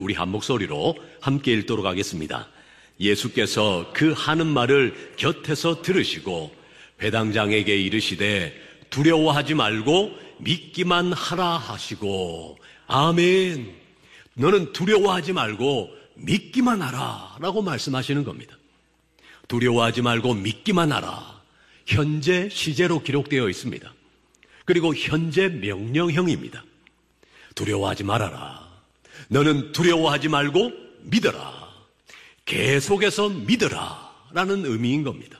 우리 한 목소리로 함께 읽도록 하겠습니다. 예수께서 그 하는 말을 곁에서 들으시고 회당장에게 이르시되 두려워하지 말고 믿기만 하라 하시고. 아멘. 너는 두려워하지 말고 믿기만 하라 라고 말씀하시는 겁니다. 두려워하지 말고 믿기만 하라. 현재 시제로 기록되어 있습니다. 그리고 현재 명령형입니다. 두려워하지 말아라. 너는 두려워하지 말고 믿어라. 계속해서 믿어라 라는 의미인 겁니다.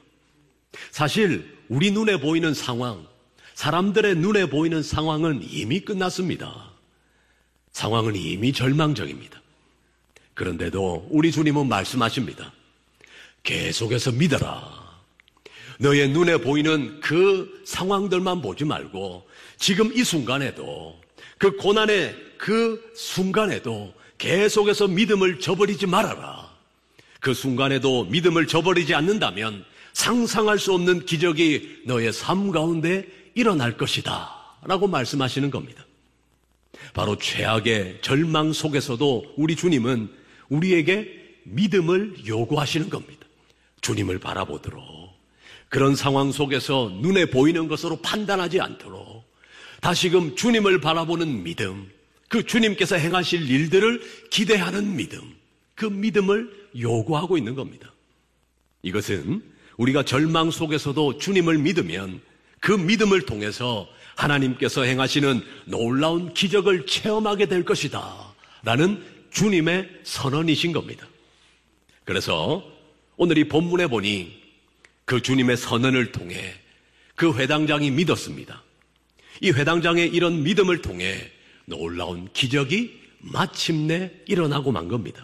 사실 우리 눈에 보이는 상황, 사람들의 눈에 보이는 상황은 이미 끝났습니다. 상황은 이미 절망적입니다. 그런데도 우리 주님은 말씀하십니다. 계속해서 믿어라. 너의 눈에 보이는 그 상황들만 보지 말고 지금 이 순간에도, 그 고난의 그 순간에도 계속해서 믿음을 저버리지 말아라. 그 순간에도 믿음을 저버리지 않는다면 상상할 수 없는 기적이 너의 삶 가운데 일어날 것이다 라고 말씀하시는 겁니다. 바로 최악의 절망 속에서도 우리 주님은 우리에게 믿음을 요구하시는 겁니다. 주님을 바라보도록, 그런 상황 속에서 눈에 보이는 것으로 판단하지 않도록 다시금 주님을 바라보는 믿음, 그 주님께서 행하실 일들을 기대하는 믿음, 그 믿음을 요구하고 있는 겁니다. 이것은 우리가 절망 속에서도 주님을 믿으면 그 믿음을 통해서 하나님께서 행하시는 놀라운 기적을 체험하게 될 것이다 라는 주님의 선언이신 겁니다. 그래서 오늘 이 본문에 보니 그 주님의 선언을 통해 그 회당장이 믿었습니다. 이 회당장의 이런 믿음을 통해 놀라운 기적이 마침내 일어나고 만 겁니다.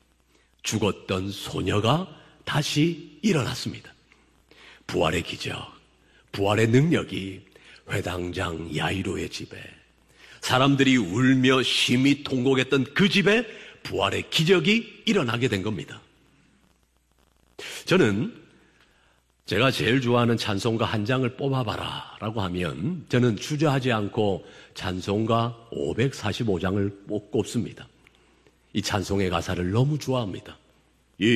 죽었던 소녀가 다시 일어났습니다. 부활의 기적, 부활의 능력이 회당장 야이로의 집에, 사람들이 울며 심히 통곡했던 그 집에 부활의 기적이 일어나게 된 겁니다. 저는 제가 제일 좋아하는 찬송가 한 장을 뽑아봐라 라고 하면 저는 주저하지 않고 찬송가 545장을 꼽습니다. 이 찬송의 가사를 너무 좋아합니다.